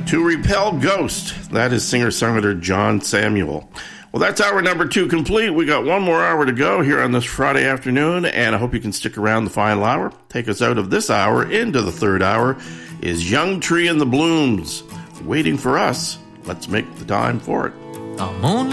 To Repel Ghost. That is singer-songwriter John Samuel. Well, that's hour number 2 complete. We got one more hour to go here on this Friday afternoon, and I hope you can stick around the final hour. Take us out of this hour into the third hour is Young Tree and the Blooms. Waiting for us. Let's make the time for it. I'm only